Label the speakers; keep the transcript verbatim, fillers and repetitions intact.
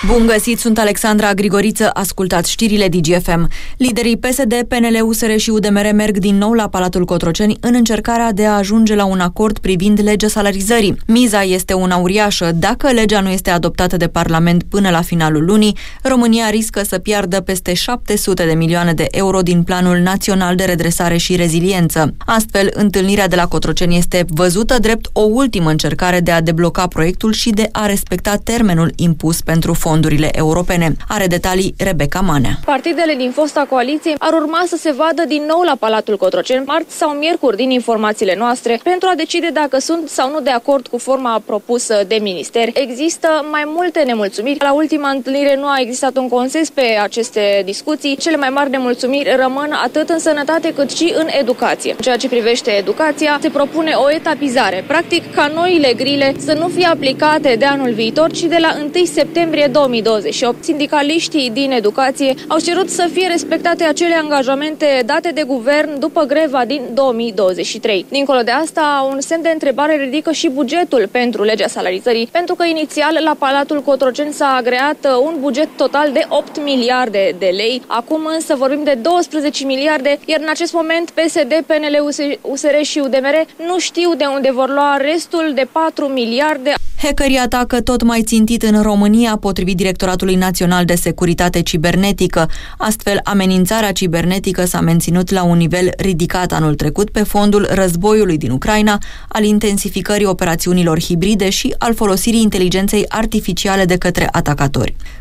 Speaker 1: Bun găsit, sunt Alexandra Grigoriță, ascultați știrile Digi F M. Liderii P S D, P N L, U S R și U D M R merg din nou la Palatul Cotroceni în încercarea de a ajunge la un acord privind legea salarizării. Miza este una uriașă. Dacă legea nu este adoptată de Parlament până la finalul lunii, România riscă să piardă peste șapte sute de milioane de euro din Planul Național de Redresare și Reziliență. Astfel, întâlnirea de la Cotroceni este văzută drept o ultimă încercare de a debloca proiectul și de a respecta termenul impus pentru fondurile europene. Are detalii Rebecca Manea.
Speaker 2: Partidele din fosta coaliție ar urma să se vadă din nou la Palatul Cotroceni marți sau miercuri din informațiile noastre pentru a decide dacă sunt sau nu de acord cu forma propusă de minister. Există mai multe nemulțumiri. La ultima întâlnire nu a existat un consens pe aceste discuții. Cele mai mari nemulțumiri rămân atât în sănătate cât și în educație. În ceea ce privește educația, se propune o etapizare. Practic, ca noile grile să nu fie aplicate de anul viitor, ci de la întâi septembrie două mii douăzeci și opt. Sindicaliștii din educație au cerut să fie respectate acele angajamente date de guvern după greva din două mii douăzeci și trei. Dincolo de asta, un semn de întrebare ridică și bugetul pentru legea salarizării, pentru că inițial la Palatul Cotroceni s-a agreat un buget total de opt miliarde de lei. Acum însă vorbim de douăsprezece miliarde, iar în acest moment P S D, P N L, U S R și U D M R nu știu de unde vor lua restul de patru miliarde.
Speaker 1: Hackerii atacă tot mai țintit în România, potrivit Directoratului Național de Securitate Cibernetică. Astfel, amenințarea cibernetică s-a menținut la un nivel ridicat anul trecut pe fondul războiului din Ucraina, al intensificării operațiunilor hibride și al folosirii inteligenței artificiale de către atacatori.